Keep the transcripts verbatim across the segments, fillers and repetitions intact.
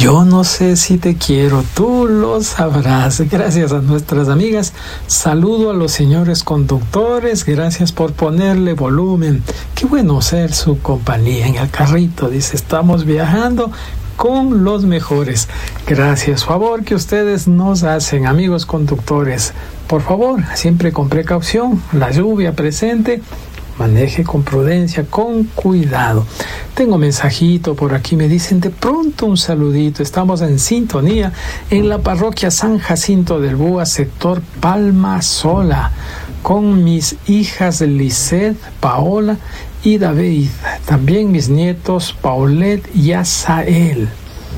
Yo no sé si te quiero, tú lo sabrás. Gracias a nuestras amigas. Saludo a los señores conductores. Gracias por ponerle volumen. Qué bueno ser su compañía en el carrito. Dice, estamos viajando con los mejores. Gracias. Favor que ustedes nos hacen, amigos conductores. Por favor, siempre con precaución. La lluvia presente. Maneje con prudencia, con cuidado. Tengo mensajito por aquí, me dicen de pronto un saludito. Estamos en sintonía en la parroquia San Jacinto del Búa, sector Palma Sola, con mis hijas Lisette, Paola y David. También mis nietos Paulette y Asael.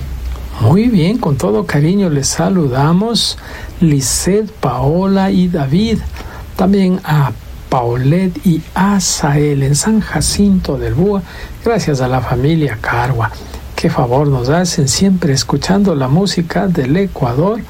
Muy bien, con todo cariño les saludamos. Lisette, Paola y David. También a Paulette y Asael en San Jacinto del Búa, gracias a la familia Cargua. Qué favor nos hacen siempre escuchando la música del Ecuador.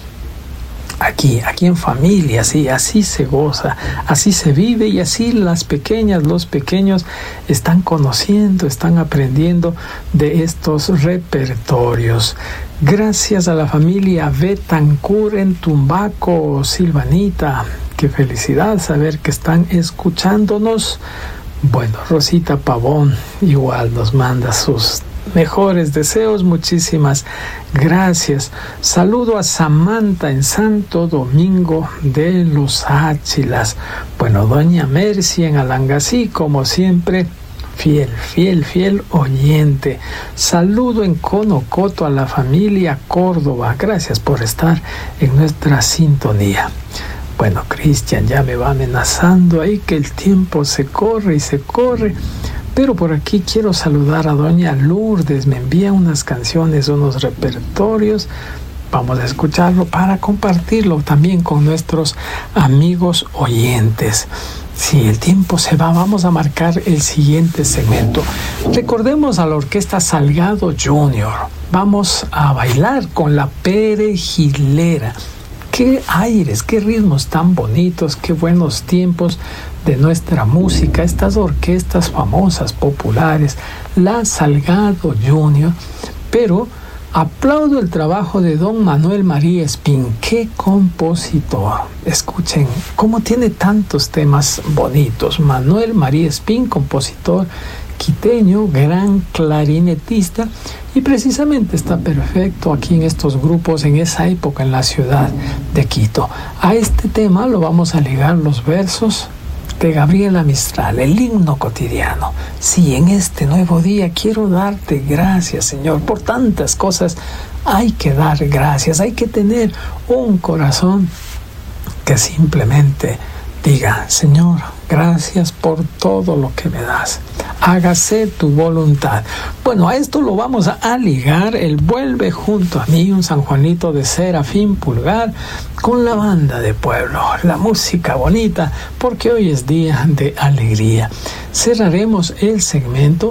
Aquí, aquí en familia, sí, así se goza, así se vive y así las pequeñas, los pequeños están conociendo, están aprendiendo de estos repertorios. Gracias a la familia Betancur en Tumbaco, Silvanita. Qué felicidad saber que están escuchándonos. Bueno, Rosita Pavón igual nos manda sus mejores deseos. Muchísimas gracias. Saludo a Samantha en Santo Domingo de los Áchilas. Bueno, doña Mercy en Alangasí, como siempre, fiel, fiel, fiel oyente. Saludo en Conocoto a la familia Córdoba. Gracias por estar en nuestra sintonía. Bueno, Cristian ya me va amenazando ahí que el tiempo se corre y se corre. Pero por aquí quiero saludar a doña Lourdes. Me envía unas canciones, unos repertorios. Vamos a escucharlo para compartirlo también con nuestros amigos oyentes. Si el tiempo se va, vamos a marcar el siguiente segmento. Recordemos a la Orquesta Salgado Junior. Vamos a bailar con la Perejilera. Qué aires, qué ritmos tan bonitos, qué buenos tiempos de nuestra música, estas orquestas famosas, populares, la Salgado Junior. Pero aplaudo el trabajo de don Manuel María Espín, qué compositor. Escuchen cómo tiene tantos temas bonitos. Manuel María Espín, compositor quiteño, gran clarinetista, y precisamente está perfecto aquí en estos grupos en esa época en la ciudad de Quito. A este tema lo vamos a ligar los versos de Gabriela Mistral, el himno cotidiano. Sí, en este nuevo día quiero darte gracias, Señor, por tantas cosas. Hay que dar gracias, hay que tener un corazón que simplemente diga, Señor, gracias por todo lo que me das. Hágase tu voluntad. Bueno, a esto lo vamos a ligar el Vuelve junto a mí, un San Juanito de Serafín Pulgar, con la banda de pueblo, la música bonita, porque hoy es día de alegría. Cerraremos el segmento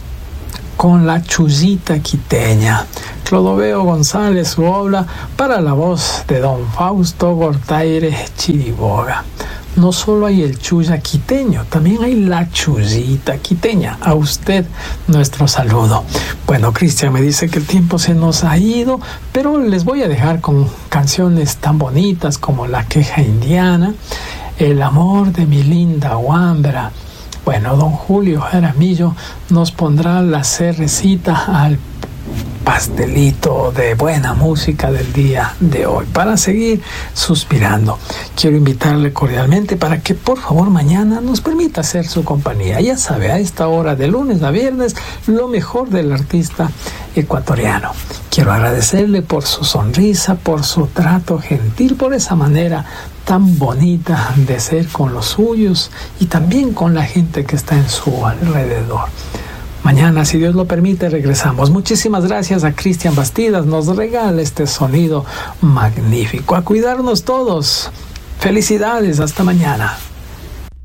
con la Chullita Quiteña. Clodoveo González, su obra para la voz de don Fausto Gortaire Chiriboga. No solo hay el chulla quiteño, también hay la chullita quiteña. A usted nuestro saludo. Bueno, Cristian me dice que el tiempo se nos ha ido, pero les voy a dejar con canciones tan bonitas como La Queja Indiana, El amor de mi linda Wambra. Bueno, don Julio Jaramillo nos pondrá la cerrecita al pastelito de buena música del día de hoy para seguir suspirando. Quiero invitarle cordialmente para que por favor mañana nos permita hacer su compañía. Ya sabe, a esta hora de lunes a viernes, lo mejor del artista ecuatoriano. Quiero agradecerle por su sonrisa, por su trato gentil, por esa manera tan bonita de ser con los suyos y también con la gente que está en su alrededor. Mañana, si Dios lo permite, regresamos. Muchísimas gracias a Cristian Bastidas. Nos regala este sonido magnífico. A cuidarnos todos. Felicidades. Hasta mañana.